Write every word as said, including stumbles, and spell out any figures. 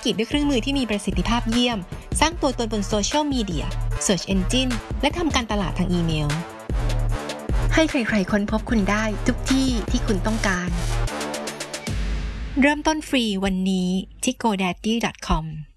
กิจด้วยเครื่องมือที่มีประสิทธิภาพเยี่ยมสร้างตัวตนบนโซเชียลมีเดีย Search Engine และทำการตลาดทางอีเมลให้ใครๆค้นพบคุณได้ทุกที่ที่คุณต้องการเริ่มต้นฟรีวันนี้ที่ โก แดดดี้ ดอท คอม